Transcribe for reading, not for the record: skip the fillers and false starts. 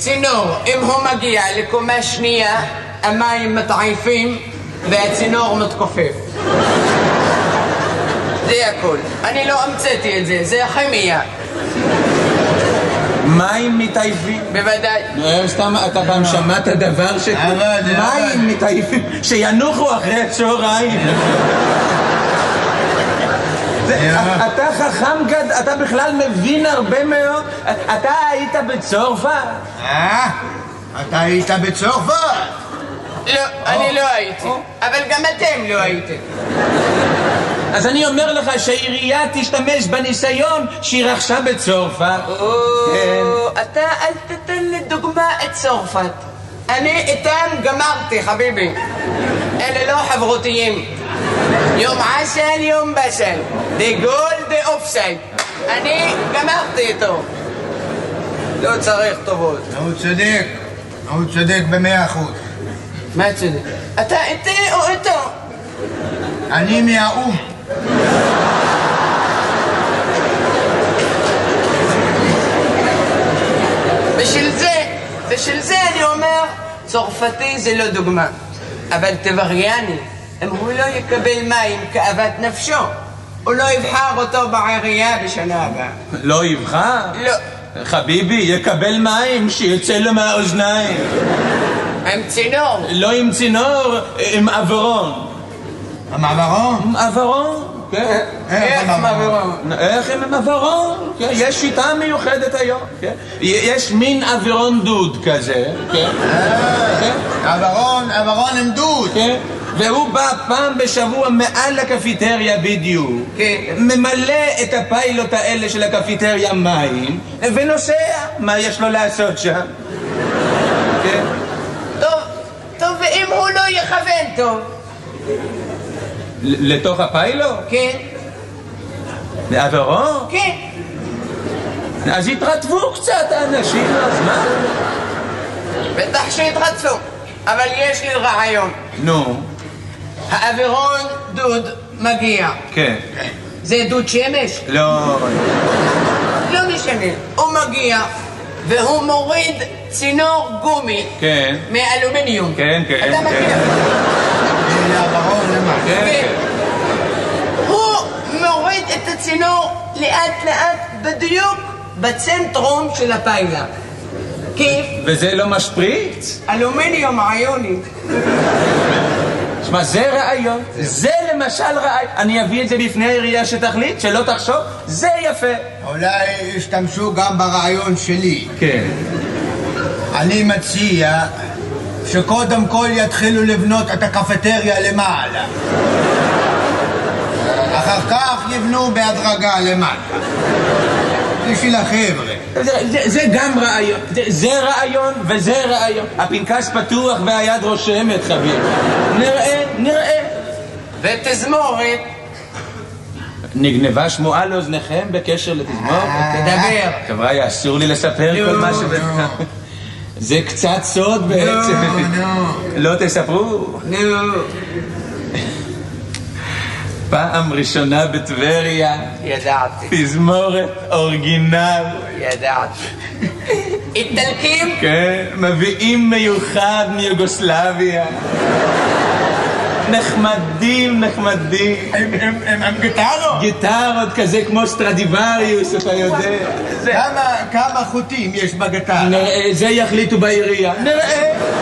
צינור, אם הוא מגיע לקומה שנייה, המים מתעייפים והצינור מתכופף. זה הכל. אני לא המצאתי את זה, זה הכימיה. מים מתעייפים? בוודאי. סתם, אתה פעם שמעת דבר מים מתעייפים? שינוחו אחרי הצהריים. אתה חכם גד, אתה בכלל מבין הרבה מאוד. אתה היית בצרפת? אתה היית בצרפת? לא, אני לא הייתי. אבל גם אתם לא הייתם. אז אני אומר לך שהעירייה תשתמש בניסיון שהיא רכשה בצרפת. אתה אל תתן לדוגמה את צרפת. אני איתם גמרתי, חביבי. אלה לא חברותיים. יום עסל, יום בסל. דה גול, דה אופסייד. אני גמרתי איתו. לא צריך טובות. הוא צודק ב100%. מה צודק? אתה איתי או איתו? אני מהאום. בשביל זה אני אומר, צרפתי זה לא דוגמה. אבל טבריאני, אם הוא לא יקבל מים כאוות נפשו, הוא לא יבחר אותו בעירייה בשנה הבאה. לא יבחר? לא. חביבי, יקבל מים שיוצא לו מהאוזניים. עם צינור. לא עם צינור, עם עברון. עם עברון? עם עברון, כן. איך עם עברון? איך עם עברון? יש שיטה מיוחדת היום. יש מין עברון דוד כזה. עברון עם דוד. והוא בא פעם בשבוע מעל לקפיטריה בדיוק, ממלא את הפיילוט האלה של הקפיטריה מים ונוסע. מה יש לו לעשות שם? טוב, ואם הוא לא יכוון טוב? לתוך הפיילוט? כן. לעברו? כן. אז התרטבו קצת האנשים, אז מה? בטח שהתרטפו, אבל יש לי רעיון. נו. האווירון דוד מגיע. כן. זה דוד שמש? לא. לא משנה. הוא מגיע והוא מוריד צינור גומי. כן. מאלומיניום. כן, כן. אתה מכיר? כן. הוא מוריד את הצינור לאט לאט בדיוק בצנטרום של הפיילה. כיף? וזה לא משפריץ? אלומיניום איוני. שמע, זה רעיון. זה למשל רעיון. אני אביא את זה בפני העירייה שתחליט, שלא תחשוב. זה יפה. אולי ישתמשו גם ברעיון שלי. כן. אני מציע שקודם כל יתחילו לבנות את הקפטריה למעלה. אחר כך יבנו בהדרגה למטה. בשביל החבר'ה. זה גם רעיון. זה רעיון וזה רעיון. הפנקס פתוח והיד רושמת, חביב. נראה. ותזמורת. נגנבה שמועה לאוזניכם בקשר לתזמורת? תדבר. חבר'ה, אסור לי לספר כל מה זה קצת סוד בעצם. לא תספרו? פעם ראשונה בטבריה. ידעתי. תזמורת אורגינל. ידעתי. איטלקים? כן, מביאים מיוחד מיוגוסלביה. נחמדים. הם גיטרות? גיטרות כזה כמו סטרדיווריוס, אתה יודע. כמה חוטים יש בגיטרה? זה יחליטו בעירייה. נראה.